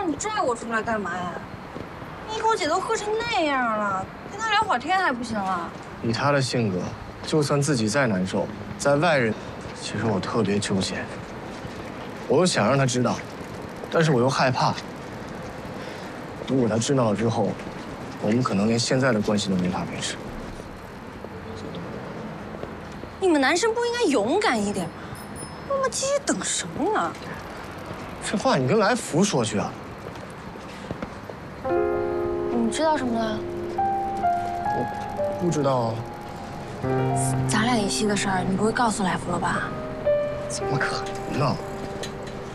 让你拽我出来干嘛呀？你和我姐都喝成那样了，跟她聊会儿天还不行啊？ 以她的性格，就算自己再难受，在外人，其实我特别纠结。我又想让她知道，但是我又害怕，如果她知道了之后，我们可能连现在的关系都没法维持。 你们男生不应该勇敢一点吗？磨磨唧唧等什么呢？ 这话你跟来福说去啊！ 你知道什么了？ 我不知道啊。 咱俩一夕的事儿，你不会告诉来福了吧？ 怎么可能呢？